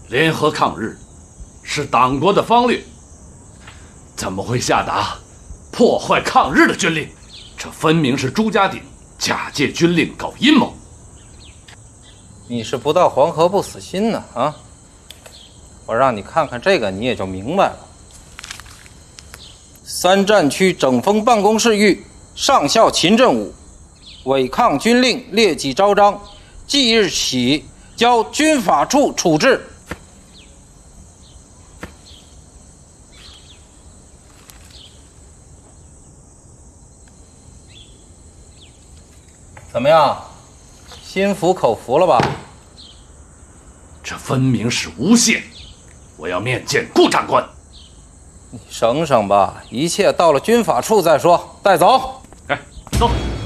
联合抗日是党国的方略，怎么会下达破坏抗日的军令？这分明是朱家鼎假借军令搞阴谋。 你是不到黄河不死心呢啊！我让你看看这个，你也就明白了。三战区整风办公室谕上校秦振武，违抗军令劣迹昭彰，即日起交军法处处置。怎么样，心服口服了吧？ 这分明是诬陷，我要面见顾长官。 你省省吧，一切到了军法处再说。带走。 哎，走。